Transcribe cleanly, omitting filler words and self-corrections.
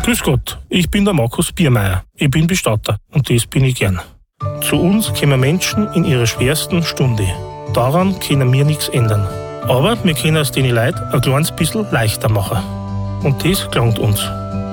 Grüß Gott, ich bin der Markus Biermeier. Ich bin Bestatter und das bin ich gern. Zu uns kommen Menschen in ihrer schwersten Stunde. Daran können wir nichts ändern. Aber wir können es den Leuten ein kleines bisschen leichter machen. Und das gelangt uns.